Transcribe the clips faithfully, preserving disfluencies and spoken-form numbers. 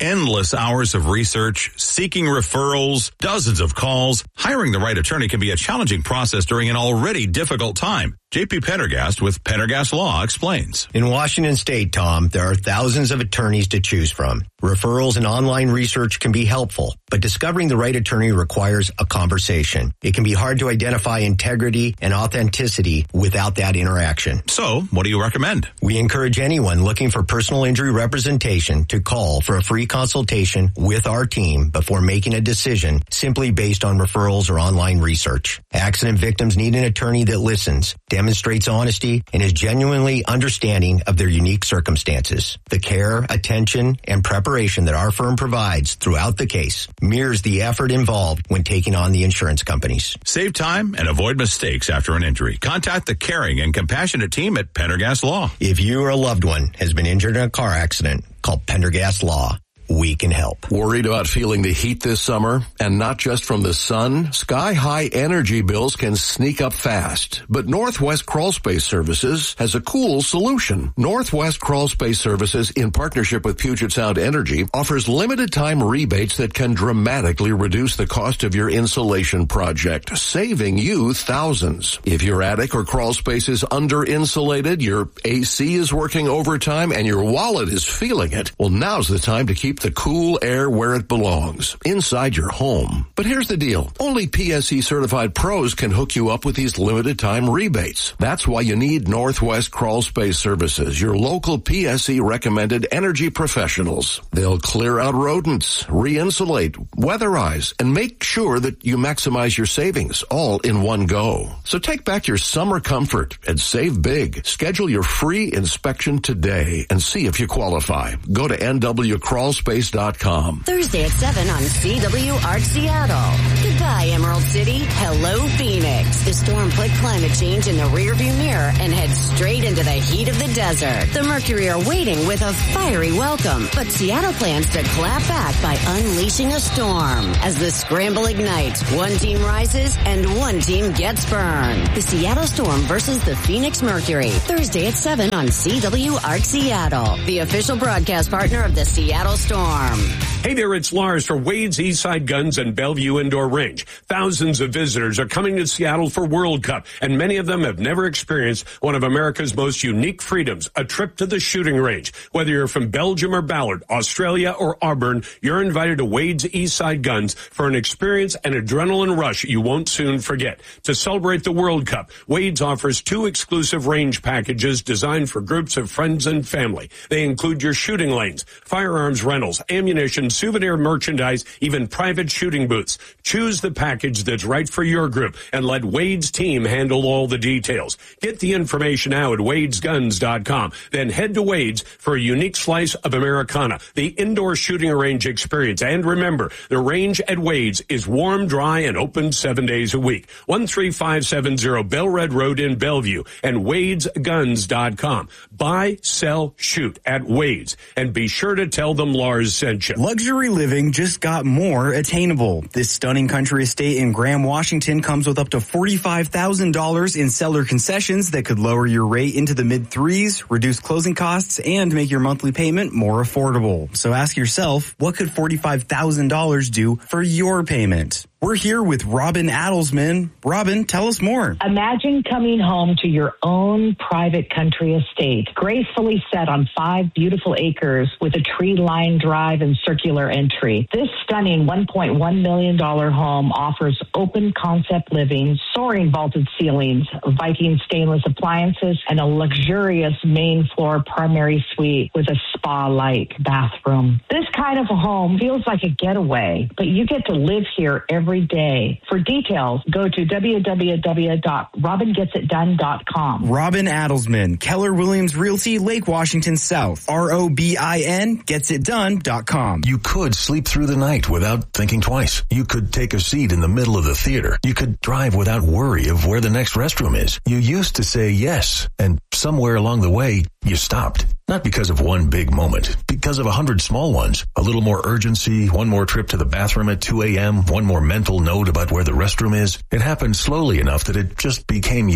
Endless hours of research, seeking referrals, dozens of calls. Hiring the right attorney can be a challenging process during an already difficult time. J P Pendergast with Pendergast Law explains. In Washington State, Tom, there are thousands of attorneys to choose from. Referrals and online research can be helpful, but discovering the right attorney requires a conversation. It can be hard to identify integrity and authenticity without that interaction. So, what do you recommend? We encourage anyone looking for personal injury representation to call for a free consultation with our team before making a decision simply based on referrals or online research. Accident victims need an attorney that listens, demonstrates honesty, and is genuinely understanding of their unique circumstances. The care, attention, and preparation that our firm provides throughout the case mirrors the effort involved when taking on the insurance companies. Save time and avoid mistakes after an injury. Contact the caring and compassionate team at Pendergast Law. If you or a loved one has been injured in a car accident, call Pendergast Law. We can help. Worried about feeling the heat this summer? And not just from the sun? Sky-high energy bills can sneak up fast. But Northwest Crawl Space Services has a cool solution. Northwest Crawl Space Services, in partnership with Puget Sound Energy, offers limited-time rebates that can dramatically reduce the cost of your insulation project, saving you thousands. If your attic or crawl space is under-insulated, your A C is working overtime, and your wallet is feeling it, well, now's the time to keep the cool air where it belongs, inside your home. But here's the deal. Only P S E certified pros can hook you up with these limited time rebates. That's why you need Northwest Crawl Space Services, your local P S E recommended energy professionals. They'll clear out rodents, re-insulate, weatherize, and make sure that you maximize your savings all in one go. So take back your summer comfort and save big. Schedule your free inspection today and see if you qualify. Go to N W crawl space dot com. Thursday at seven on C W Arch Seattle. Goodbye, Emerald City. Hello, Phoenix. The storm put climate change in the rearview mirror and heads straight into the heat of the desert. The Mercury are waiting with a fiery welcome, but Seattle plans to clap back by unleashing a storm. As the scramble ignites, one team rises and one team gets burned. The Seattle Storm versus the Phoenix Mercury. Thursday at seven on C W Arch Seattle, the official broadcast partner of the Seattle Storm. Hey there, it's Lars for Wade's Eastside Guns and Bellevue Indoor Range. Thousands of visitors are coming to Seattle for World Cup, and many of them have never experienced one of America's most unique freedoms, a trip to the shooting range. Whether you're from Belgium or Ballard, Australia or Auburn, you're invited to Wade's Eastside Guns for an experience and adrenaline rush you won't soon forget. To celebrate the World Cup, Wade's offers two exclusive range packages designed for groups of friends and family. They include your shooting lanes, firearms rentals, ammunition, souvenir merchandise, even private shooting booths. Choose the package that's right for your group and let Wade's team handle all the details. Get the information now at wades guns dot com. Then head to Wade's for a unique slice of Americana, the indoor shooting range experience. And remember, the range at Wade's is warm, dry, and open seven days a week. one three five seven zero Bell Red Road in Bellevue and wades guns dot com. Buy, sell, shoot at Wade's. And be sure to tell them Lars sent you. Luxury living just got more attainable. This stunning country estate in Graham, Washington comes with up to forty-five thousand dollars in seller concessions that could lower your rate into the mid threes, reduce closing costs, and make your monthly payment more affordable. So ask yourself, what could forty-five thousand dollars do for your payment? We're here with Robin Adelsman. Robin, tell us more. Imagine coming home to your own private country estate, gracefully set on five beautiful acres with a tree-lined drive and circular entry. This stunning one point one million dollars home offers open concept living, soaring vaulted ceilings, Viking stainless appliances, and a luxurious main floor primary suite with a spa-like bathroom. This kind of a home feels like a getaway, but you get to live here every Every day. For details, go to w w w dot robin gets it done dot com. Robin Adelsman, Keller Williams Realty, Lake Washington South. R O B I N gets it done dot com. You could sleep through the night without thinking twice. You could take a seat in the middle of the theater. You could drive without worry of where the next restroom is. You used to say yes, and somewhere along the way, you stopped. Not because of one big moment, because of a hundred small ones. A little more urgency, one more trip to the bathroom at two a.m., one more mental note about where the restroom is. It happened slowly enough that it just became you.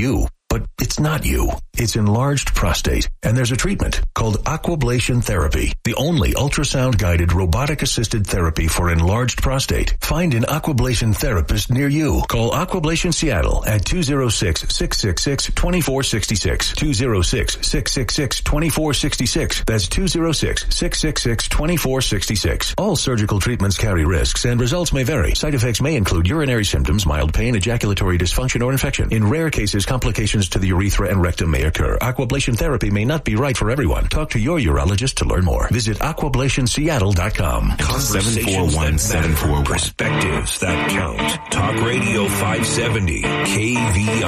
But it's not you. It's enlarged prostate, and there's a treatment called Aquablation Therapy, the only ultrasound-guided robotic-assisted therapy for enlarged prostate. Find an Aquablation therapist near you. Call Aquablation Seattle at two oh six, six six six, two four six six, two oh six, six six six, two four six six. That's two oh six, six six six, two four six six. All surgical treatments carry risks, and results may vary. Side effects may include urinary symptoms, mild pain, ejaculatory dysfunction, or infection. In rare cases, complications to the urethra and rectum may occur. Aquablation therapy may not be right for everyone. Talk to your urologist to learn more. Visit aquablation seattle dot com. seven four one seven four one. Perspectives that count. Talk Radio five seventy K V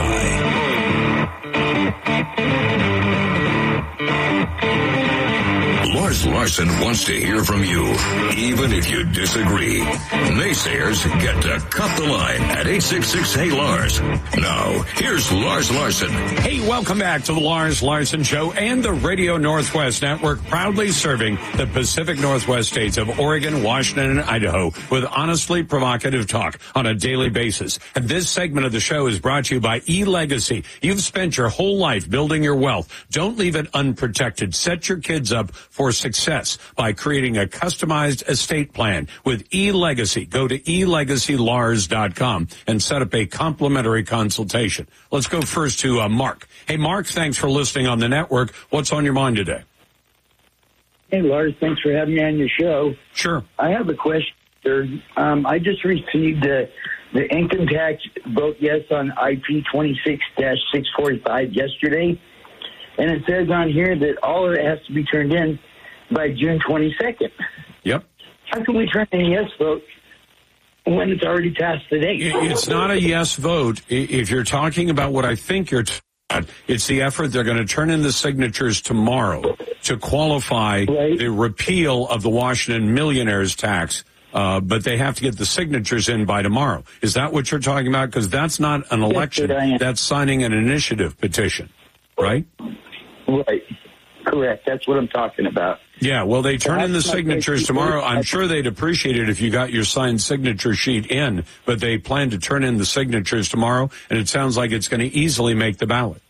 I. Lars Larson wants to hear from you, even if you disagree. Naysayers get to cut the line at eight six six, hey Lars. Now, here's Lars Larson. Hey, welcome back to the Lars Larson Show and the Radio Northwest Network, proudly serving the Pacific Northwest states of Oregon, Washington, and Idaho with honestly provocative talk on a daily basis. And this segment of the show is brought to you by eLegacy. You've spent your whole life building your wealth. Don't leave it unprotected. Set your kids up for success by creating a customized estate plan with eLegacy. Go to e legacy lars dot com and set up a complimentary consultation. Let's go first to uh, Mark. Hey, Mark, thanks for listening on the network. What's on your mind today? Hey, Lars, thanks for having me on your show. Sure. I have a question, sir. Um, I just received the, the income tax vote yes on I P twenty-six dash six forty-five yesterday, and it says on here that all of it has to be turned in by June twenty-second. Yep. How can we turn in a yes vote when it's already passed today? It's not a yes vote. If you're talking about what I think you're talking about, it's the effort. They're going to turn in the signatures tomorrow to qualify right. the repeal of the Washington millionaires tax, uh, but they have to get the signatures in by tomorrow. Is that what you're talking about? Because that's not an election. Yes, that's signing an initiative petition, right? Right. Correct. That's what I'm talking about. Yeah, well, they turn in the signatures tomorrow. I'm sure they'd appreciate it if you got your signed signature sheet in, but they plan to turn in the signatures tomorrow, and it sounds like it's going to easily make the ballot.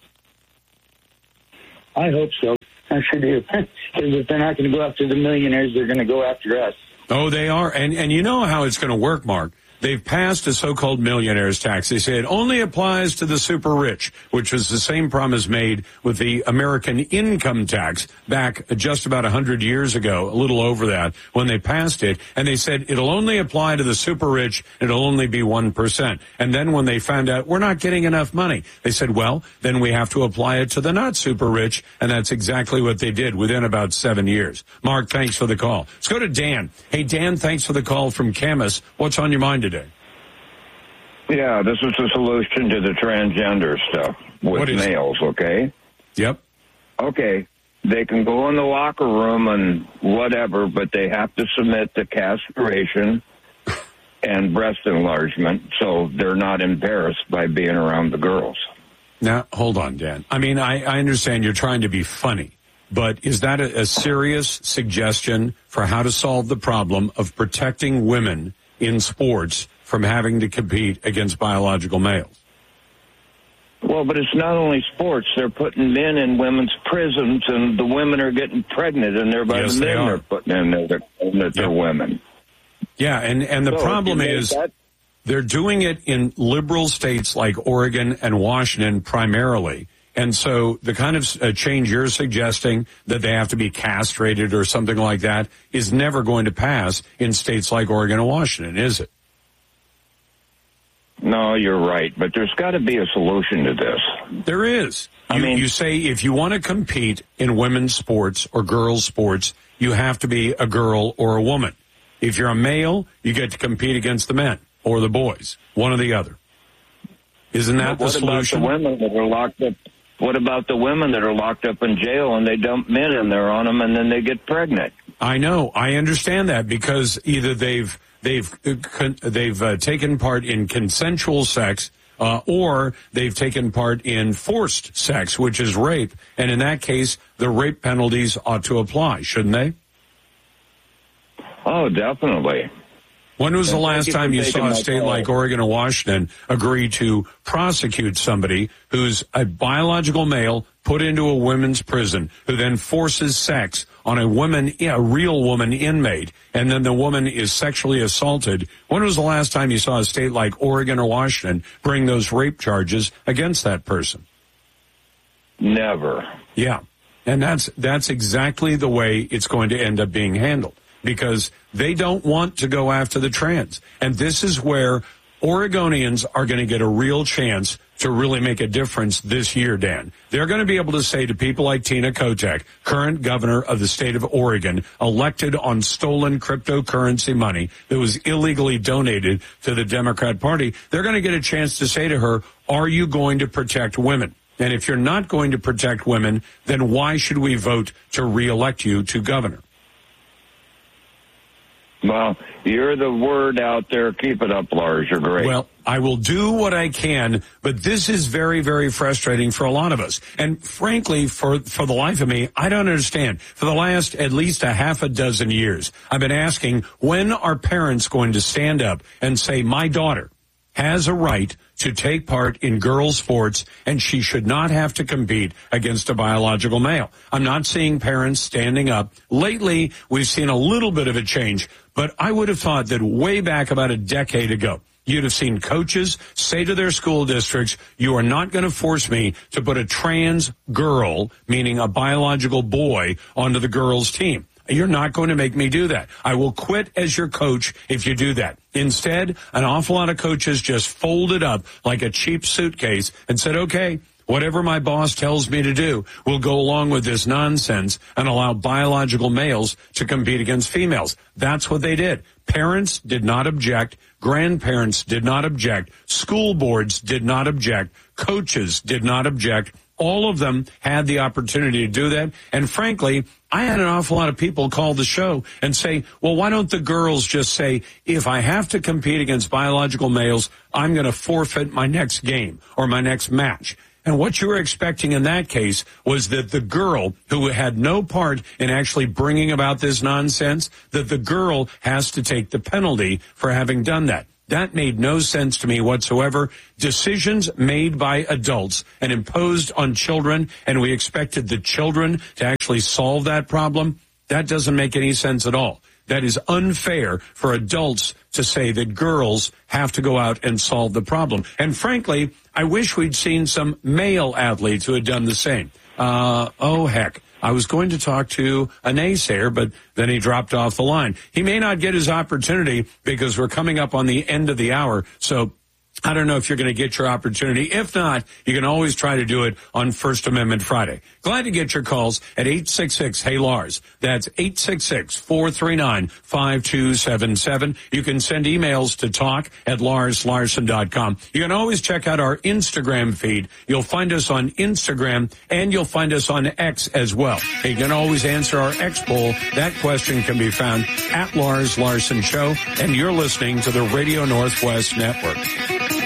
I hope so. I sure do. Because if they're not going to go after the millionaires, they're going to go after us. Oh, they are. And, and you know how it's going to work, Mark. They've passed a so-called millionaires tax. They say it only applies to the super rich, which was the same promise made with the American income tax back just about one hundred years ago, a little over that, when they passed it. And they said it'll only apply to the super rich. It'll only be one percent. And then when they found out we're not getting enough money, they said, well, then we have to apply it to the not super rich. And that's exactly what they did within about seven years. Mark, thanks for the call. Let's go to Dan. Hey, Dan, thanks for the call from Camas. What's on your mind today? Yeah, this is the solution to the transgender stuff with males, okay? Yep. Okay, they can go in the locker room and whatever, but they have to submit to castration and breast enlargement so they're not embarrassed by being around the girls. Now, hold on, Dan. I mean, I, I understand you're trying to be funny, but is that a, a serious suggestion for how to solve the problem of protecting women in sports from having to compete against biological males? Well, but it's not only sports. They're putting men in women's prisons, and the women are getting pregnant, and they're by yes, the men they they're putting in there that they're, they're yep. women. Yeah, and, and the so problem is that, they're doing it in liberal states like Oregon and Washington primarily. And so the kind of uh, change you're suggesting, that they have to be castrated or something like that, is never going to pass in states like Oregon and Washington, is it? No, you're right, but there's got to be a solution to this. There is. I you, mean, you say if you want to compete in women's sports or girls' sports, you have to be a girl or a woman. If you're a male, you get to compete against the men or the boys, one or the other. Isn't that the solution? What about the women that are locked up? What about the women that are locked up in jail and they dump men in there on them and then they get pregnant? I know. I understand that because either they've they've they've uh, taken part in consensual sex uh, or they've taken part in forced sex, which is rape. And in that case, the rape penalties ought to apply, shouldn't they? Oh, definitely. When was the And last thank you time for you taking saw a my state call. like Oregon or Washington agree to prosecute somebody who's a biological male put into a women's prison who then forces sex on a woman, a real woman inmate, and then the woman is sexually assaulted? When was the last time you saw a state like Oregon or Washington bring those rape charges against that person? Never. Yeah. And that's that's exactly the way it's going to end up being handled, because they don't want to go after the trans. And this is where Oregonians are going to get a real chance to really make a difference this year, Dan. They're going to be able to say to people like Tina Kotek, current governor of the state of Oregon, elected on stolen cryptocurrency money that was illegally donated to the Democrat Party, they're going to get a chance to say to her, are you going to protect women? And if you're not going to protect women, then why should we vote to reelect you to governor? Well, you're the word out there. Keep it up, Lars. You're great. Well, I will do what I can, but this is very, very frustrating for a lot of us. And frankly, for, for the life of me, I don't understand. For the last at least a half a dozen years, I've been asking, when are parents going to stand up and say, my daughter has a right to take part in girls' sports, and she should not have to compete against a biological male? I'm not seeing parents standing up. Lately, we've seen a little bit of a change, but I would have thought that way back about a decade ago, you'd have seen coaches say to their school districts, you are not going to force me to put a trans girl, meaning a biological boy, onto the girls' team. You're not going to make me do that. I will quit as your coach if you do that. Instead, an awful lot of coaches just folded up like a cheap suitcase and said, okay, whatever my boss tells me to do, we'll go along with this nonsense and allow biological males to compete against females. That's what they did. Parents did not object. Grandparents did not object. School boards did not object. Coaches did not object. All of them had the opportunity to do that. And frankly, I had an awful lot of people call the show and say, well, why don't the girls just say, if I have to compete against biological males, I'm going to forfeit my next game or my next match. And what you were expecting in that case was that the girl, who had no part in actually bringing about this nonsense, that the girl has to take the penalty for having done that. That made no sense to me whatsoever. Decisions made by adults and imposed on children, and we expected the children to actually solve that problem. That doesn't make any sense at all. That is unfair for adults to say that girls have to go out and solve the problem. And frankly, I wish we'd seen some male athletes who had done the same. Uh, oh, heck. I was going to talk to a naysayer, but then he dropped off the line. He may not get his opportunity because we're coming up on the end of the hour. So I don't know if you're going to get your opportunity. If not, you can always try to do it on First Amendment Friday. Glad to get your calls at eight six six, hey Lars. That's eight six six, four three nine, five two seven seven. You can send emails to talk at lars larson dot com. You can always check out our Instagram feed. You'll find us on Instagram, and you'll find us on X as well. You can always answer our X poll. That question can be found at Lars Larson Show, and you're listening to the Radio Northwest Network.